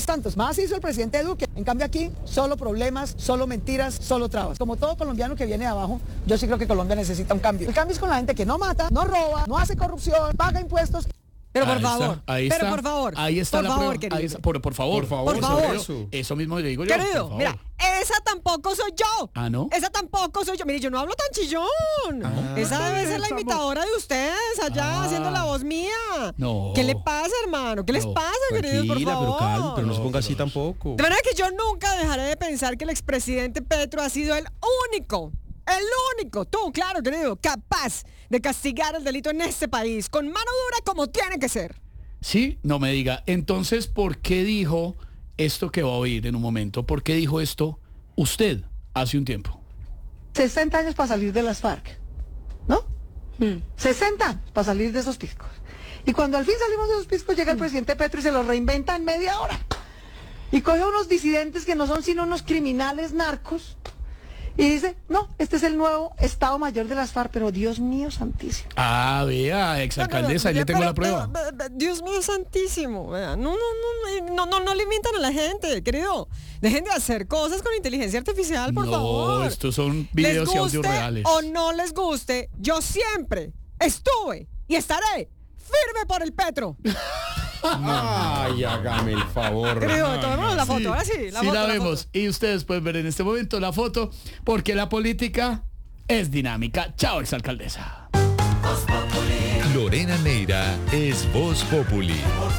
Tantos más hizo el presidente Duque. En cambio aquí, solo problemas, solo mentiras, solo trabas. Como todo colombiano que viene de abajo, yo sí creo que Colombia necesita un cambio. El cambio es con la gente que no mata, no roba, no hace corrupción, paga impuestos. Pero por favor, ahí está la prueba. Ahí está, por favor. Eso mismo le digo yo. Querido, mira, esa tampoco soy yo. ¿Ah, no? Esa tampoco soy yo. Mire, yo no hablo tan chillón. Esa debe ser la imitadora de ustedes allá haciendo la voz mía. No. ¿Qué le pasa, hermano? ¿Qué les pasa, queridos, por favor? Pero calma, pero no se ponga así tampoco. De verdad que yo nunca dejaré de pensar que el expresidente Petro ha sido el único, tú, claro, querido, capaz de castigar el delito en este país con mano dura como tiene que ser. Sí, no me diga. Entonces, ¿por qué dijo esto que va a oír en un momento? ¿Por qué dijo esto usted hace un tiempo? 60 años para salir de las FARC, ¿no? 60 años para salir de esos piscos. Y cuando al fin salimos de esos piscos, llega el presidente Petro y se los reinventa en media hora. Y coge a unos disidentes que no son sino unos criminales narcos. Y dice, no, este es el nuevo Estado Mayor de las FARC, pero Dios mío santísimo. Ah, vea, exalcaldesa, ahí le tengo la prueba. Dios mío santísimo, vea, no le mientan a la gente, querido. Dejen de hacer cosas con inteligencia artificial, por favor. No, estos son videos y audios reales. O no les guste, yo siempre estuve y estaré firme por el Petro. Ay, hágame el favor. Querido, tomemos la foto, ahora sí. La vemos. Y ustedes pueden ver en este momento la foto, porque la política es dinámica. Chao, exalcaldesa. Lorena Neira es Voz Populi.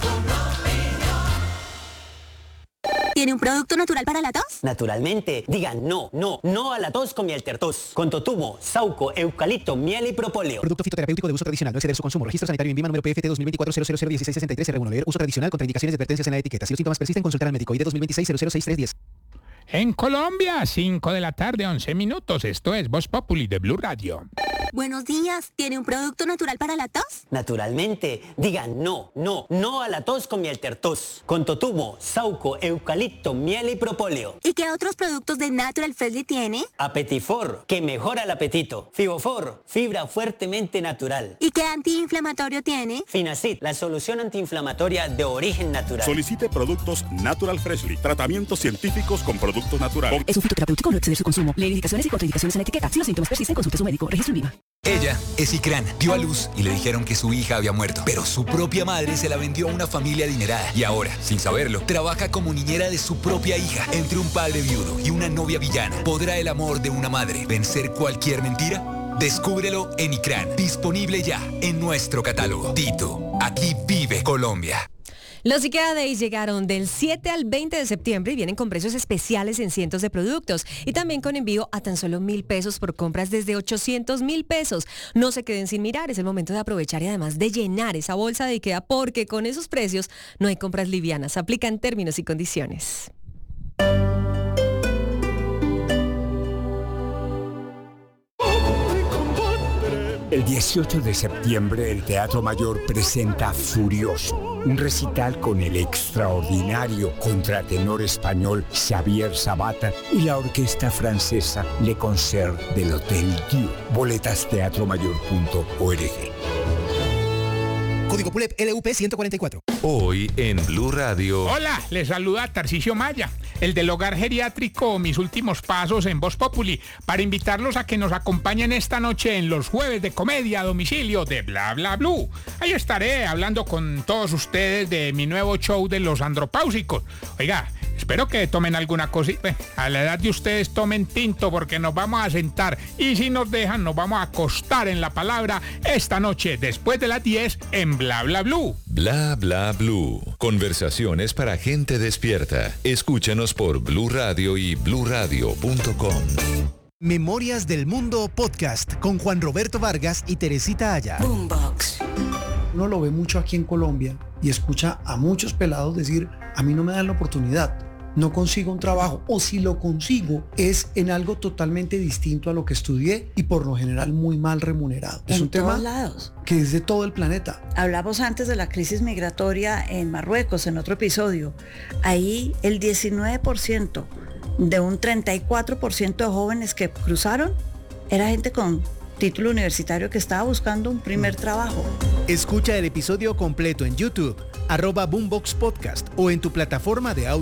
¿Tiene un producto natural para la tos? Naturalmente, digan no a la tos con miel tertos. Con totumo, sauco, eucalipto, miel y propóleo. Producto fitoterapéutico de uso tradicional, no exceder su consumo. Registro sanitario INVIMA número PFT 2024-0001663-R1. Leer uso tradicional con indicaciones y advertencias en la etiqueta. Si los síntomas persisten, consultar al médico. ID 2026-006310. En Colombia, 5 de la tarde, 11 minutos. Esto es Voz Populi de Blue Radio. Buenos días. ¿Tiene un producto natural para la tos? Naturalmente, digan no a la tos con miel tertos. Con totumo, sauco, eucalipto, miel y propóleo. ¿Y qué otros productos de Natural Freshly tiene? Apetifor, que mejora el apetito. Fibofor, fibra fuertemente natural. ¿Y qué antiinflamatorio tiene? Finacid, la solución antiinflamatoria de origen natural. Solicite productos Natural Freshly. Tratamientos científicos con productos naturales. Es un fitoterapéutico, no exceder su consumo. Lee indicaciones y contraindicaciones en la etiqueta. Si los síntomas persisten, consulte a su médico. Registro INVIMA. Ella es Icrán. Dio a luz y le dijeron que su hija había muerto. Pero su propia madre se la vendió a una familia adinerada. Y ahora, sin saberlo, trabaja como niñera de su propia hija. Entre un padre viudo y una novia villana, ¿podrá el amor de una madre vencer cualquier mentira? Descúbrelo en Icrán. Disponible ya en nuestro catálogo. Tito, aquí vive Colombia. Los IKEA Days llegaron del 7 al 20 de septiembre y vienen con precios especiales en cientos de productos y también con envío a tan solo 1.000 pesos por compras desde 800.000 pesos. No se queden sin mirar, es el momento de aprovechar y además de llenar esa bolsa de IKEA porque con esos precios no hay compras livianas. Aplican términos y condiciones. El 18 de septiembre el Teatro Mayor presenta Furioso, un recital con el extraordinario contratenor español Xavier Sabata y la orquesta francesa Le Concert del Hotel Dieu. Boletas teatromayor.org. Código PULEP LUP 144. Hoy en Blue Radio. Hola, les saluda Tarcisio Maya, el del hogar geriátrico Mis Últimos Pasos en Voz Populi, para invitarlos a que nos acompañen esta noche en los jueves de comedia a domicilio de Bla Bla Blue. Ahí estaré hablando con todos ustedes de mi nuevo show de los andropáusicos. Oiga, espero que tomen alguna cosita. A la edad de ustedes tomen tinto porque nos vamos a sentar y si nos dejan nos vamos a acostar en la palabra esta noche después de las 10 en Bla Bla Blue. Bla Bla Blue. Conversaciones para gente despierta. Escúchanos por Blue Radio y bluradio.com. Memorias del Mundo Podcast con Juan Roberto Vargas y Teresita Aya. Boombox. Uno lo ve mucho aquí en Colombia y escucha a muchos pelados decir, a mí no me dan la oportunidad, no consigo un trabajo, o si lo consigo es en algo totalmente distinto a lo que estudié y por lo general muy mal remunerado. Es un tema lados. Que es de todo el planeta. Hablamos antes de la crisis migratoria en Marruecos en otro episodio. Ahí el 19% de un 34% de jóvenes que cruzaron era gente con título universitario que estaba buscando un primer trabajo. Escucha el episodio completo en YouTube, @Boombox Podcast o en tu plataforma de audio